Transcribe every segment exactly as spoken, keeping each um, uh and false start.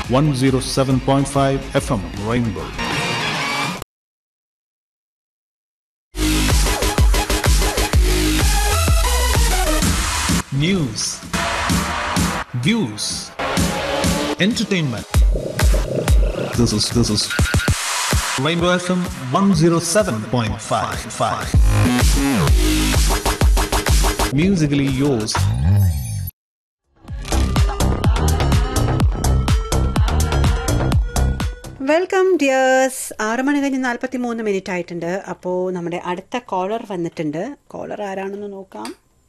one oh seven point five F M Rainbow. News, views, entertainment. This is this is Rainbow F M one oh seven point five. Musically yours. Welcome dears. ആറ് മണി കഴിഞ്ഞ് നാൽപ്പത്തി മൂന്ന് minute ആയിട്ടുണ്ട്. അപ്പോൾ നമ്മുടെ അടുത്ത collar വന്നിട്ടുണ്ട്. Collar ആരാണെന്ന് നോക്കാം.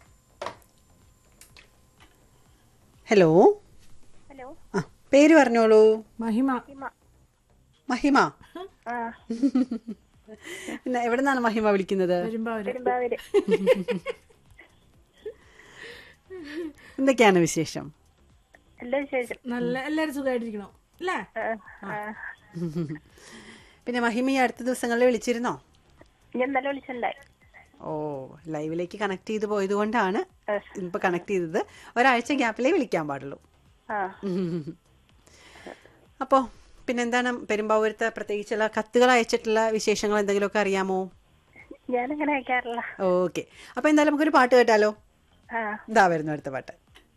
ഹലോ ഹലോ, ആ പേര് പറഞ്ഞോളൂ. മഹിമ. മഹിമ, എവിടെ നിന്നാണ് മഹിമ വിളിക്കുന്നത്? എന്തൊക്കെയാണ് വിശേഷം? നല്ല, എല്ലാരും സുഖമായിട്ടിരിക്കണോ അല്ലേ? പിന്നെ മഹിമ ഈ അടുത്ത ദിവസങ്ങളിൽ വിളിച്ചിരുന്നോ? ഞാൻ നല്ല വിളിച്ചിട്ടുണ്ടായി. ഓ, ലൈവിലേക്ക് കണക്ട് ചെയ്ത് പോയത് കൊണ്ടാണ് ഇപ്പൊ കണക്ട് ചെയ്തത്. ഒരാഴ്ച ഗ്യാപ്പിലേ വിളിക്കാൻ പാടുള്ളൂ. അപ്പോ പിന്നെന്താണ് പെരുമ്പാവൂരത്തെ പ്രത്യേകിച്ചുള്ള കത്തുകൾ അയച്ചിട്ടുള്ള വിശേഷങ്ങൾ എന്തെങ്കിലുമൊക്കെ അറിയാമോ? ഞാനങ്ങനെ അയക്കാറില്ല. ഓക്കെ, അപ്പൊ എന്തായാലും നമുക്കൊരു പാട്ട് കേട്ടാലോ? ഇതാ വരുന്നു അടുത്ത പാട്ട്.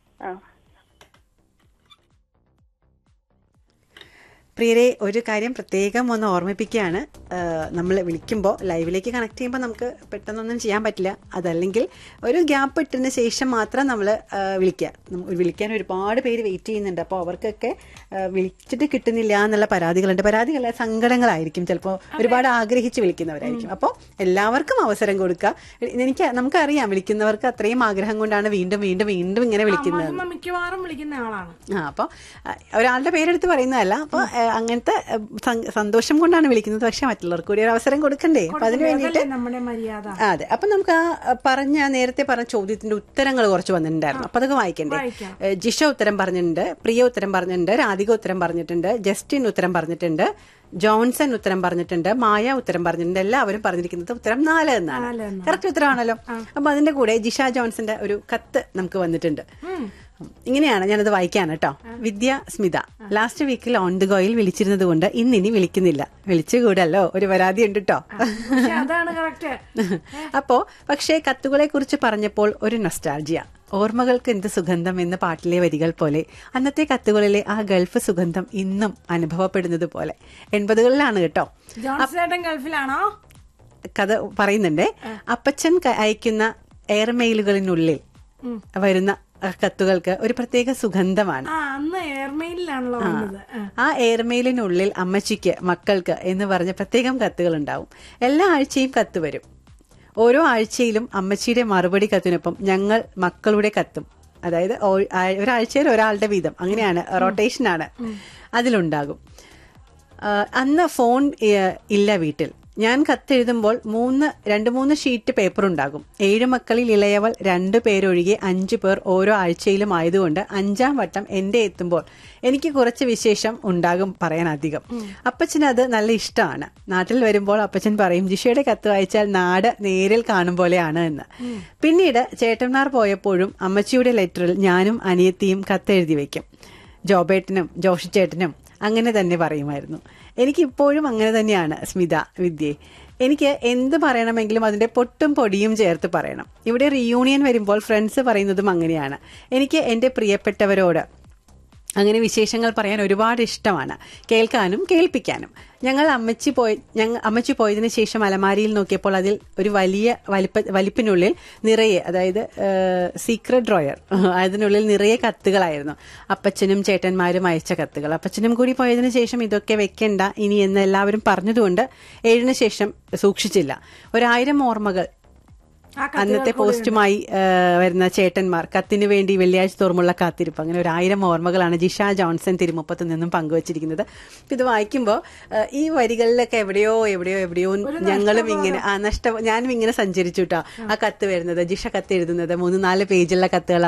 പ്രിയരെ, ഒരു കാര്യം പ്രത്യേകം ഒന്ന് ഓർമ്മിപ്പിക്കുകയാണ്. നമ്മൾ വിളിക്കുമ്പോൾ ലൈവിലേക്ക് കണക്ട് ചെയ്യുമ്പോൾ നമുക്ക് പെട്ടെന്നൊന്നും ചെയ്യാൻ പറ്റില്ല. അതല്ലെങ്കിൽ ഒരു ഗ്യാപ്പ് ഇട്ടതിന് ശേഷം മാത്രം നമ്മൾ വിളിക്കുക. വിളിക്കാൻ ഒരുപാട് പേര് വെയിറ്റ് ചെയ്യുന്നുണ്ട്. അപ്പോൾ അവർക്കൊക്കെ വിളിച്ചിട്ട് കിട്ടുന്നില്ല എന്നുള്ള പരാതികളുണ്ട്. പരാതികളല്ല, സങ്കടങ്ങളായിരിക്കും. ചിലപ്പോൾ ഒരുപാട് ആഗ്രഹിച്ച് വിളിക്കുന്നവരായിരിക്കും. അപ്പോൾ എല്ലാവർക്കും അവസരം കൊടുക്കുക. എനിക്ക് നമുക്കറിയാം വിളിക്കുന്നവർക്ക് അത്രയും ആഗ്രഹം കൊണ്ടാണ് വീണ്ടും വീണ്ടും വീണ്ടും ഇങ്ങനെ വിളിക്കുന്നത്. മിക്കവാറും വിളിക്കുന്ന ആളാണ്. ആ, അപ്പോൾ ഒരാളുടെ പേരെടുത്ത് പറയുന്നതല്ല. അപ്പോൾ അങ്ങനത്തെ സന്തോഷം കൊണ്ടാണ് വിളിക്കുന്നത്. പക്ഷെ മറ്റുള്ളവർക്ക് കൂടി ഒരു അവസരം കൊടുക്കണ്ടേ? അപ്പൊ അതിന് വേണ്ടിയിട്ട് നമ്മുടെ മര്യാദ. അതെ. അപ്പൊ നമുക്ക് ആ പറഞ്ഞ നേരത്തെ പറഞ്ഞ ചോദ്യത്തിന്റെ ഉത്തരങ്ങൾ കുറച്ച് വന്നിട്ടുണ്ടായിരുന്നു. അപ്പൊ അതൊക്കെ വായിക്കണ്ടേ? ജിഷ ഉത്തരം പറഞ്ഞിട്ടുണ്ട്, പ്രിയ ഉത്തരം പറഞ്ഞിട്ടുണ്ട്, രാധിക ഉത്തരം പറഞ്ഞിട്ടുണ്ട്, ജസ്റ്റിൻ ഉത്തരം പറഞ്ഞിട്ടുണ്ട്, ജോൺസൺ ഉത്തരം പറഞ്ഞിട്ടുണ്ട്, മായ ഉത്തരം പറഞ്ഞിട്ടുണ്ട്. എല്ലാവരും പറഞ്ഞിരിക്കുന്നത് ഉത്തരം നാല് എന്നാണ്. കറക്റ്റ് ഉത്തരമാണല്ലോ. അപ്പൊ അതിന്റെ കൂടെ ജിഷ ജോൺസന്റെ ഒരു കത്ത് നമുക്ക് വന്നിട്ടുണ്ട്. ഇങ്ങനെയാണ്, ഞാനത് വായിക്കാണ് കേട്ടോ. വിദ്യ സ്മിത, ലാസ്റ്റ് വീക്കിൽ ഓൺ ദി ഗോയിൽ വിളിച്ചിരുന്നത് കൊണ്ട് ഇന്നിനി വിളിക്കുന്നില്ല. വിളിച്ചുകൂടല്ലോ, ഒരു പരാതി ഉണ്ട് കേട്ടോ. അപ്പോ പക്ഷേ കത്തുകളെ കുറിച്ച് പറഞ്ഞപ്പോൾ ഒരു നൊസ്റ്റാൾജിയ. ഓർമ്മകൾക്ക് എന്ത് സുഗന്ധം എന്ന പാട്ടിലെ വരികൾ പോലെ അന്നത്തെ കത്തുകളിലെ ആ ഗൾഫ് സുഗന്ധം ഇന്നും അനുഭവപ്പെടുന്നത് പോലെ. എൺപതുകളിലാണ് കേട്ടോ. ഗൾഫിലാണോ കഥ പറയുന്നുണ്ട്. അപ്പച്ചൻ അയക്കുന്ന എയർമെയിലുകളിനുള്ളിൽ വരുന്ന കത്തുകൾക്ക് ഒരു പ്രത്യേക സുഗന്ധമാണ്. ആ എയർമെയിലിനുള്ളിൽ അമ്മച്ചിക്ക്, മക്കൾക്ക് എന്ന് പറഞ്ഞ പ്രത്യേകം കത്തുകൾ ഉണ്ടാവും. എല്ലാ ആഴ്ചയും കത്ത് വരും. ഓരോ ആഴ്ചയിലും അമ്മച്ചിയുടെ മറുപടി കത്തിനൊപ്പം ഞങ്ങൾ മക്കളുടെ കത്തും, അതായത് ഒരാഴ്ചയിൽ ഒരാളുടെ വീതം, അങ്ങനെയാണ്, റൊട്ടേഷനാണ് അതിലുണ്ടാകും. അന്ന് ഫോൺ ഇല്ല വീട്ടിൽ. ഞാൻ കത്തെഴുതുമ്പോൾ മൂന്ന് രണ്ട് മൂന്ന് ഷീറ്റ് പേപ്പർ ഉണ്ടാകും. ഏഴ് മക്കളിൽ ഇളയവൾ രണ്ടു പേരൊഴികെ അഞ്ചു പേർ ഓരോ ആഴ്ചയിലും ആയതുകൊണ്ട് അഞ്ചാം വട്ടം എന്റെ എത്തുമ്പോൾ എനിക്ക് കുറച്ച് വിശേഷം ഉണ്ടാകും പറയാൻ അധികം. അപ്പച്ചന് അത് നല്ല ഇഷ്ടമാണ്. നാട്ടിൽ വരുമ്പോൾ അപ്പച്ചൻ പറയും ജിഷയുടെ കത്ത് വായിച്ചാൽ നാട് നേരിൽ കാണും പോലെയാണ് എന്ന്. പിന്നീട് ചേട്ടന്മാർ പോയപ്പോഴും അമ്മച്ചിയുടെ ലെറ്ററിൽ ഞാനും അനിയത്തിയും കത്തെഴുതി വെക്കും. ജോബേട്ടനും ജോഷിച്ചേട്ടനും അങ്ങനെ തന്നെ പറയുമായിരുന്നു. എനിക്കിപ്പോഴും അങ്ങനെ തന്നെയാണ് സ്മിത, വിദ്യേ. എനിക്ക് എന്ത് പറയണമെങ്കിലും അതിന്റെ പൊട്ടും പൊടിയും ചേർത്ത് പറയണം. ഇവിടെ റീയൂണിയൻ വരുമ്പോൾ ഫ്രണ്ട്സ് പറയുന്നതും അങ്ങനെയാണ്. എനിക്ക് എൻ്റെ പ്രിയപ്പെട്ടവരോട് അങ്ങനെ വിശേഷങ്ങൾ പറയാൻ ഒരുപാട് ഇഷ്ടമാണ്, കേൾക്കാനും കേൾപ്പിക്കാനും. ഞങ്ങൾ അമ്മച്ചി പോയി ഞങ്ങൾ അമ്മച്ചി പോയതിനു ശേഷം അലമാരിയിൽ നോക്കിയപ്പോൾ അതിൽ ഒരു വലിയ വലിപ്പ വലിപ്പിനുള്ളിൽ നിറയെ, അതായത് സീക്രട്ട് ഡ്രോയർ, അതിനുള്ളിൽ നിറയെ കത്തുകളായിരുന്നു. അപ്പച്ചനും ചേട്ടന്മാരും അയച്ച കത്തുകൾ. അപ്പച്ചനും കൂടി പോയതിനു ശേഷം ഇതൊക്കെ വെക്കണ്ട ഇനി എന്ന് എല്ലാവരും പറഞ്ഞതുകൊണ്ട് ഏഴിന് ശേഷം സൂക്ഷിച്ചില്ല. ഒരായിരം ഓർമ്മകൾ അന്നത്തെ പോസ്റ്റുമായി വരുന്ന ചേട്ടന്മാർ, കത്തിന് വേണ്ടി വെള്ളിയാഴ്ച തോറുമുള്ള കാത്തിരിപ്പ്, അങ്ങനെ ഒരു ആയിരം ഓർമ്മകളാണ് ജിഷ ജോൺസൺ തിരുമുപ്പത്ത് നിന്നും പങ്കുവച്ചിരിക്കുന്നത്. ഇത് വായിക്കുമ്പോൾ ഈ വരികളിലൊക്കെ എവിടെയോ എവിടെയോ എവിടെയോ ഞങ്ങളും ഇങ്ങനെ ആ നഷ്ട ഞാനും ഇങ്ങനെ സഞ്ചരിച്ചു കേട്ടോ. ആ കത്ത് വരുന്നത്, ജിഷ കത്ത് എഴുതുന്നത്, മൂന്ന് നാല് പേജുള്ള കത്തുകൾ